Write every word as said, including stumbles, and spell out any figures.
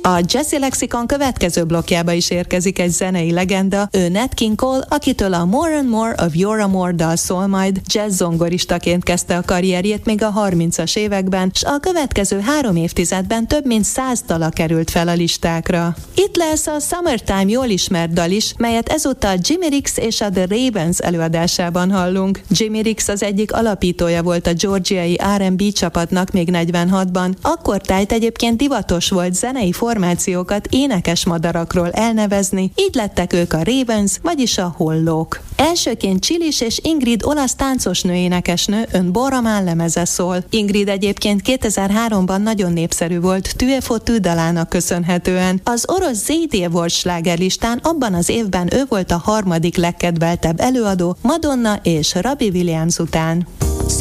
A Jazzy Lexikon következő blokkjába is érkezik egy zenei legenda, ő Nat King Cole, akitől a More and More of Your Amor dal szól majd. Jazz zongoristaként kezdte a karrierjét még a harmincas években, s a következő három évtizedben több mint száz dala került fel a listákra. Itt lesz a Summertime jól ismert dal is, melyet ezúttal Jimmy Rix és a The Ravens előadásában hallunk. Jimmy Rix az egyik alapítója volt a georgiai er and bé csapatnak még negyvenhatban, akkor tájt egyébként divatos volt zenei formációkat énekes madarakról elnevezni, így lettek ők a Ravens, vagyis a Hollók. Elsőként Csilis és Ingrid olasz táncosnő énekesnő ön Boramán lemeze szól. Ingrid egyébként kétezer-háromban nagyon népszerű volt Tu es foutu dalának köszönhetően. Az orosz zé dé Awards slágerlistán abban az évben ő volt a harmadik legkedveltebb előadó Madonna és Robbie Williams után.